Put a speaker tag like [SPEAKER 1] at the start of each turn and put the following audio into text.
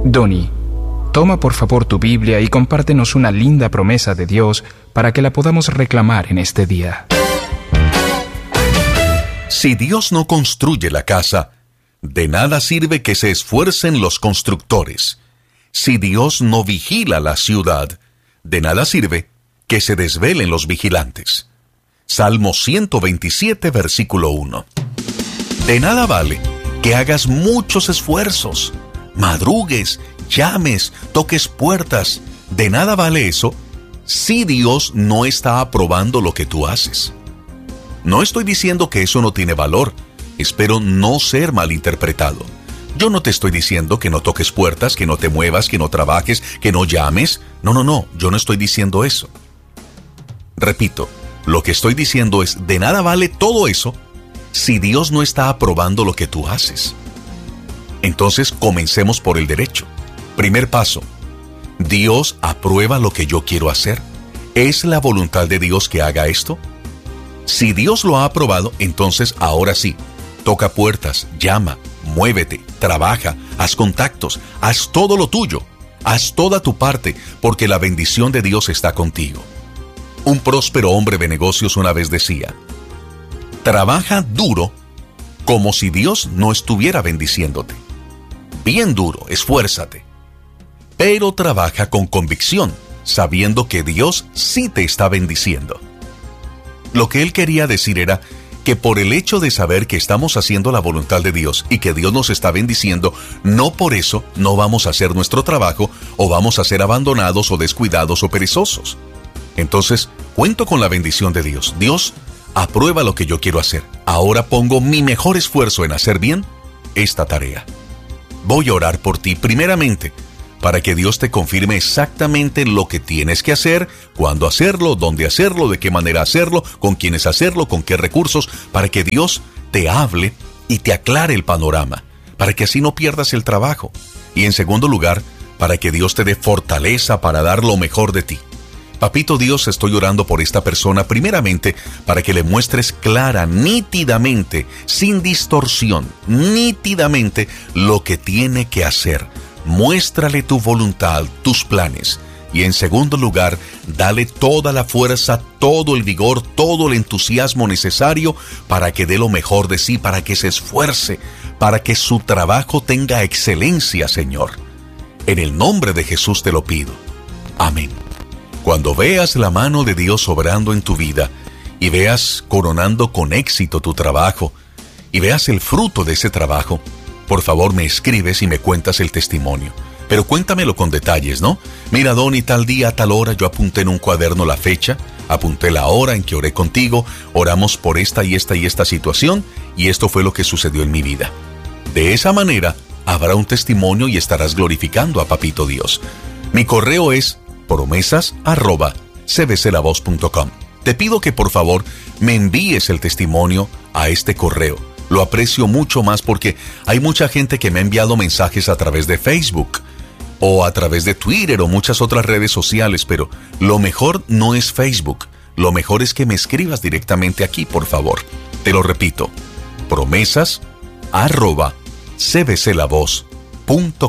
[SPEAKER 1] Donnie, toma por favor tu Biblia y compártenos una linda promesa de Dios para que la podamos reclamar en este día.
[SPEAKER 2] Si Dios no construye la casa, de nada sirve que se esfuercen los constructores. Si Dios no vigila la ciudad, de nada sirve que se desvelen los vigilantes. Salmo 127, versículo 1. De nada vale que hagas muchos esfuerzos, madrugues, llames, toques puertas. De nada vale eso si Dios no está aprobando lo que tú haces. No estoy diciendo que eso no tiene valor. Espero no ser malinterpretado. Yo no te estoy diciendo que no toques puertas, que no te muevas, que no trabajes, que no llames. No, yo no estoy diciendo eso. Repito, lo que estoy diciendo es, de nada vale todo eso si Dios no está aprobando lo que tú haces. Entonces, comencemos por el derecho. Primer paso, ¿Dios aprueba lo que yo quiero hacer? ¿Es la voluntad de Dios que haga esto? Si Dios lo ha aprobado, entonces ahora sí, toca puertas, llama, muévete, trabaja, haz contactos, haz todo lo tuyo, haz toda tu parte, porque la bendición de Dios está contigo. Un próspero hombre de negocios una vez decía, trabaja duro como si Dios no estuviera bendiciéndote. Bien duro, esfuérzate. Pero trabaja con convicción, sabiendo que Dios sí te está bendiciendo. Lo que él quería decir era que por el hecho de saber que estamos haciendo la voluntad de Dios y que Dios nos está bendiciendo, no por eso no vamos a hacer nuestro trabajo o vamos a ser abandonados o descuidados o perezosos. Entonces, cuento con la bendición de Dios. Dios aprueba lo que yo quiero hacer. Ahora pongo mi mejor esfuerzo en hacer bien esta tarea. Voy a orar por ti primeramente, para que Dios te confirme exactamente lo que tienes que hacer, cuándo hacerlo, dónde hacerlo, de qué manera hacerlo, con quiénes hacerlo, con qué recursos, para que Dios te hable y te aclare el panorama, para que así no pierdas el trabajo. Y en segundo lugar, para que Dios te dé fortaleza para dar lo mejor de ti. Papito Dios, estoy orando por esta persona primeramente para que le muestres clara, nítidamente, sin distorsión, nítidamente lo que tiene que hacer. Muéstrale tu voluntad, tus planes. Y en segundo lugar, dale toda la fuerza, todo el vigor, todo el entusiasmo necesario para que dé lo mejor de sí, para que se esfuerce, para que su trabajo tenga excelencia, Señor. En el nombre de Jesús te lo pido. Amén. Cuando veas la mano de Dios obrando en tu vida y veas coronando con éxito tu trabajo y veas el fruto de ese trabajo, por favor me escribes y me cuentas el testimonio. Pero cuéntamelo con detalles, ¿no? Mira, Donnie, tal día, tal hora, yo apunté en un cuaderno la fecha, apunté la hora en que oré contigo, oramos por esta y esta situación, y esto fue lo que sucedió en mi vida. De esa manera, habrá un testimonio y estarás glorificando a Papito Dios. Mi correo es promesas@cbclavoz.com. Te pido que por favor me envíes el testimonio a este correo. Lo aprecio mucho más porque hay mucha gente que me ha enviado mensajes a través de Facebook o a través de Twitter o muchas otras redes sociales, pero lo mejor no es Facebook. Lo mejor es que me escribas directamente aquí, por favor. Te lo repito, promesas@cbclavoz.com.